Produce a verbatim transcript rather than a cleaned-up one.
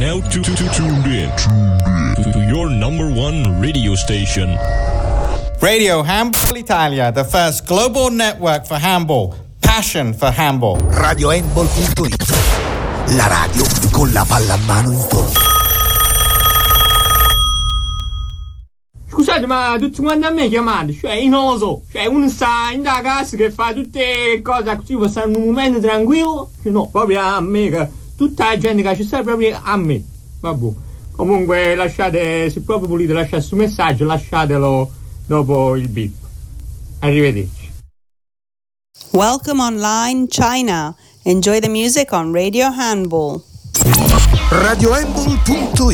now to, to, to, tuned in to, to your number one radio station. Radio Handball Italia, the first global network for handball. Passion for handball. radio handball punto it, la radio con la palla a mano in porta. Scusate, ma tutti quanti a me chiamate, cioè io non lo so, cioè uno sta in da casa che fa tutte le cose così può stare in un momento tranquillo, cioè no, proprio a me, che tutta la gente che ci sta proprio a me. Vabbè, comunque lasciate, se proprio volete lasciare questo messaggio, lasciatelo dopo il beep. Arrivederci. Welcome online China. Enjoy the music on Radio Handball. radio handball punto it